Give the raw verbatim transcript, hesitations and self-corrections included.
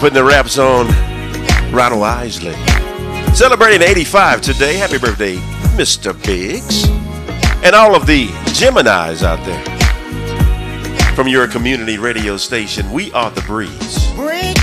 putting the raps on Ronald Isley. Celebrating eighty-five today. Happy birthday, Mister Biggs. And all of the Geminis out there. From your community radio station, we are The Breeze. Break